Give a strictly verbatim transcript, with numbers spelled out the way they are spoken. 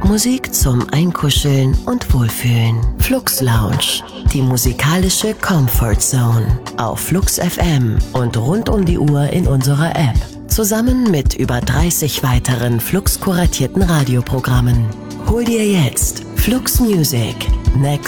Musik zum Einkuscheln und Wohlfühlen. Flux Lounge, die musikalische Comfort Zone. Auf Flux F M und rund um die Uhr in unserer App. Zusammen mit über dreißig weiteren Flux kuratierten Radioprogrammen. Hol dir jetzt Flux Music Next